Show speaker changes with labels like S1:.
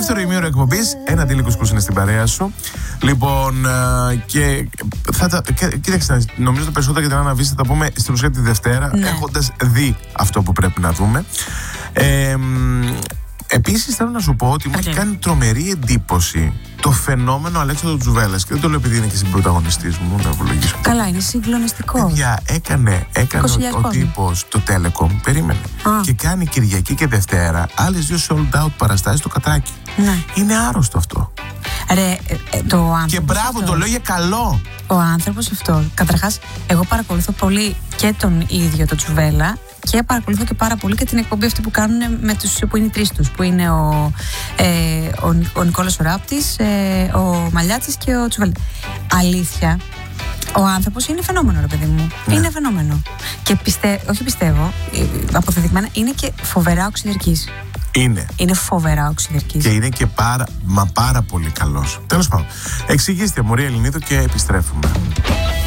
S1: δεύτερο ημίωρο εκπομπής, ένα αντίλικος που είναι στην παρέα σου. Λοιπόν, και κοίταξε, νομίζω το περισσότερο για την Άννα Βύση θα τα πούμε στην ουσία τη Δευτέρα, έχοντας δει αυτό που πρέπει να δούμε. Επίσης θέλω να σου πω ότι μου έχει κάνει τρομερή εντύπωση το φαινόμενο Αλέξανδρου Τζουβέλλας. Και δεν το λέω επειδή είναι και συμπροταγωνιστής μου, να απολογήσω.
S2: Καλά, είναι συγκλονιστικό.
S1: Έκανε ο τύπος το Telecom, περίμενε. Και κάνει Κυριακή και Δευτέρα άλλες 2 sold out παραστάσεις στο Κατράκι.
S2: Ναι.
S1: Είναι άρρωστο αυτό.
S2: Ρε,
S1: και μπράβο, αυτό το λέω για καλό.
S2: Ο άνθρωπος αυτό, καταρχάς, εγώ παρακολουθώ πολύ και τον ίδιο τον Τζουβέλλα και παρακολουθώ και πάρα πολύ και την εκπομπή αυτή που κάνουν με τους που είναι οι τρεις τους, που είναι ο Νικόλας ο Ράπτης, ο Μαλιάτσης και ο Τζουβέλλα. Αλήθεια, ο άνθρωπος είναι φαινόμενο, ρε παιδί μου. Ναι. Είναι φαινόμενο. Και πιστεύω, αποδεδειγμένα, είναι και φοβερά οξυδερκής. Είναι φοβερά οξυδερκής.
S1: Και είναι και πάρα πολύ καλός. Τέλος πάντων, εξηγήστε Μωρή Ελληνίδου και επιστρέφουμε.